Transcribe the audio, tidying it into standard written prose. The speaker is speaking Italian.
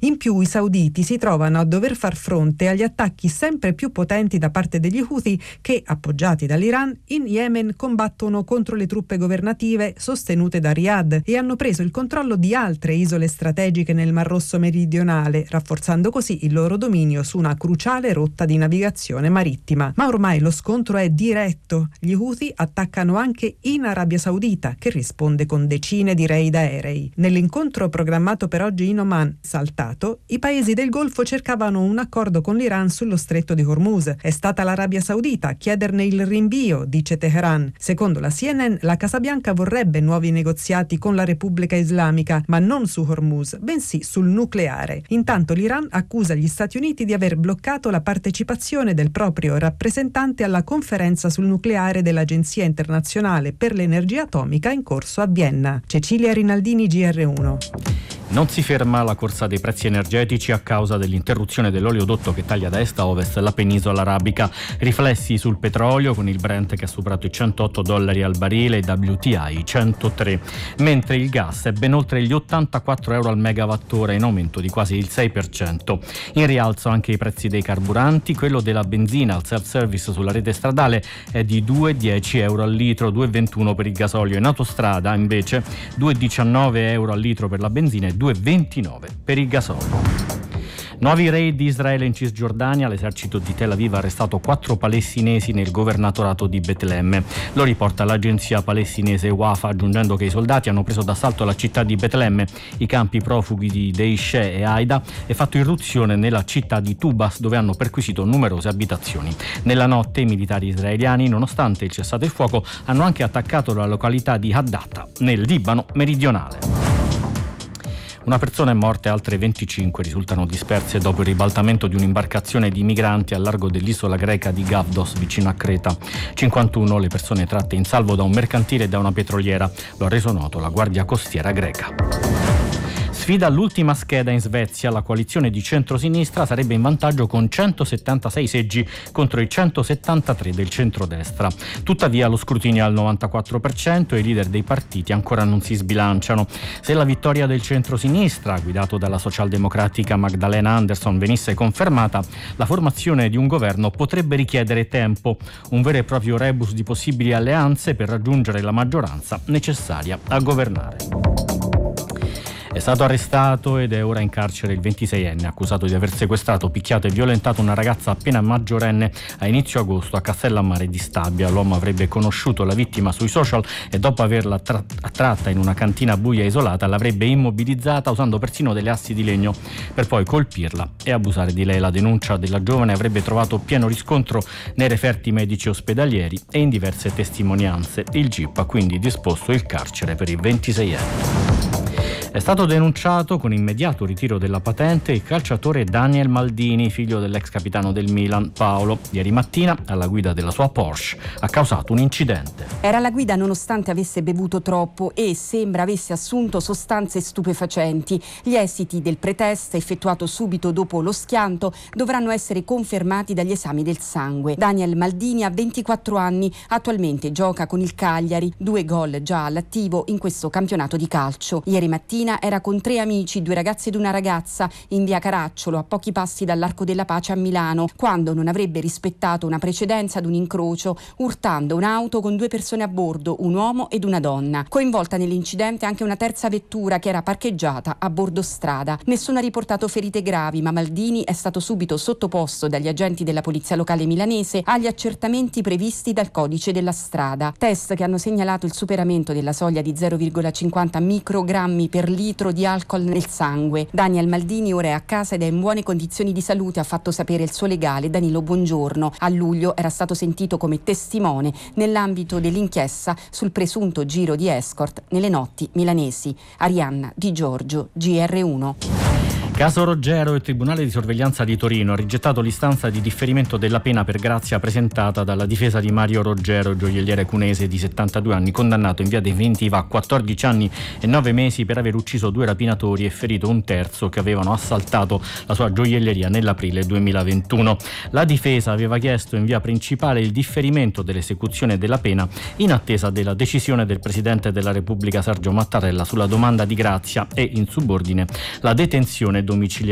In più i sauditi si trovano a dover far fronte agli attacchi sempre più potenti da parte degli Houthi che, appoggiati dall'Iran, in Yemen combattono contro le truppe governative sostenute da Riyadh e hanno preso il controllo di altre isole strategiche nel Mar Rosso meridionale, rafforzando così il loro dominio su una cruciale rotta di navigazione marittima. Ma ormai lo scontro è diretto. Gli Houthi attaccano anche in Arabia Saudita, che risponde con decine di raid aerei. Nell'incontro programmato per oggi in Oman, saltato, i paesi del Golfo cercavano un accordo con l'Iran sullo stretto di Hormuz. È stata l'Arabia Saudita a chiederne il rinvio, dice Teheran. Secondo la CNN, la Casa Bianca vorrebbe nuovi negoziati con la Repubblica Islamica, ma non su Hormuz, bensì sul nucleare. Intanto l'Iran accusa gli Stati Uniti di aver bloccato la partecipazione del proprio rappresentante alla conferenza sul nucleare dell'Agenzia Internazionale per l'Energia Atomica in corso a Vienna. Cecilia Rinaldini, GR1. Non si ferma la corsa dei prezzi energetici a causa dell'interruzione dell'oleodotto che taglia da est a ovest la penisola arabica. Riflessi sul petrolio con il Brent che ha superato i $108 al barile e WTI 103, mentre il gas è ben oltre gli €84 al megawattora, in aumento di quasi il 6%. In rialzo anche i prezzi dei carburanti, quello della benzina al self-service sulla rete stradale è di €2,10 al litro, €2,21 per il gasolio. In autostrada invece €2,19 al litro per la benzina e $2,29 per il gasolio. Nuovi raid di Israele in Cisgiordania. L'esercito di Tel Aviv ha arrestato 4 palestinesi nel governatorato di Betlemme. Lo riporta l'agenzia palestinese Wafa, aggiungendo che i soldati hanno preso d'assalto la città di Betlemme, i campi profughi di Deisheh e Aida e fatto irruzione nella città di Tubas, dove hanno perquisito numerose abitazioni. Nella notte i militari israeliani, nonostante il cessate il fuoco, hanno anche attaccato la località di Hadata, nel Libano meridionale. Una persona è morta e altre 25 risultano disperse dopo il ribaltamento di un'imbarcazione di migranti al largo dell'isola greca di Gavdos, vicino a Creta. 51 le persone tratte in salvo da un mercantile e da una petroliera. Lo ha reso noto la Guardia Costiera greca. Sfida all'ultima scheda in Svezia. La coalizione di centrosinistra sarebbe in vantaggio con 176 seggi contro i 173 del centrodestra. Tuttavia lo scrutinio è al 94% e i leader dei partiti ancora non si sbilanciano. Se la vittoria del centrosinistra, guidato dalla socialdemocratica Magdalena Andersson, venisse confermata, la formazione di un governo potrebbe richiedere tempo, un vero e proprio rebus di possibili alleanze per raggiungere la maggioranza necessaria a governare. È stato arrestato ed è ora in carcere il 26enne, accusato di aver sequestrato, picchiato e violentato una ragazza appena maggiorenne a inizio agosto a Castellammare di Stabia. L'uomo avrebbe conosciuto la vittima sui social e dopo averla attratta in una cantina buia e isolata l'avrebbe immobilizzata usando persino delle assi di legno per poi colpirla e abusare di lei. La denuncia della giovane avrebbe trovato pieno riscontro nei referti medici ospedalieri e in diverse testimonianze. Il GIP ha quindi disposto il carcere per il 26enne. È stato denunciato con immediato ritiro della patente il calciatore Daniel Maldini, figlio dell'ex capitano del Milan Paolo. Ieri mattina, alla guida della sua Porsche, ha causato un incidente. Era alla guida nonostante avesse bevuto troppo e sembra avesse assunto sostanze stupefacenti. Gli esiti del pretest, effettuato subito dopo lo schianto, dovranno essere confermati dagli esami del sangue. Daniel Maldini ha 24 anni, attualmente gioca con il Cagliari, 2 gol già all'attivo in questo campionato di calcio. Ieri mattina era con 3 amici, 2 ragazzi ed una ragazza, in via Caracciolo, a pochi passi dall'Arco della Pace a Milano, quando non avrebbe rispettato una precedenza ad un incrocio, urtando un'auto con 2 persone a bordo, un uomo ed una donna. Coinvolta nell'incidente anche una terza vettura che era parcheggiata a bordo strada. Nessuno ha riportato ferite gravi, ma Maldini è stato subito sottoposto dagli agenti della polizia locale milanese agli accertamenti previsti dal codice della strada. Test che hanno segnalato il superamento della soglia di 0,50 microgrammi per litro di alcol nel sangue. Daniel Maldini ora è a casa ed è in buone condizioni di salute, ha fatto sapere il suo legale Danilo Buongiorno. A luglio era stato sentito come testimone nell'ambito dell'inchiesta sul presunto giro di escort nelle notti milanesi. Arianna Di Giorgio, GR1. Caso Roggero, il Tribunale di Sorveglianza di Torino ha rigettato l'istanza di differimento della pena per grazia presentata dalla difesa di Mario Roggero, gioielliere cunese di 72 anni, condannato in via definitiva a 14 anni e 9 mesi per aver ucciso 2 rapinatori e ferito un terzo che avevano assaltato la sua gioielleria nell'aprile 2021. La difesa aveva chiesto in via principale il differimento dell'esecuzione della pena in attesa della decisione del Presidente della Repubblica Sergio Mattarella sulla domanda di grazia e, in subordine, la detenzione domiciliare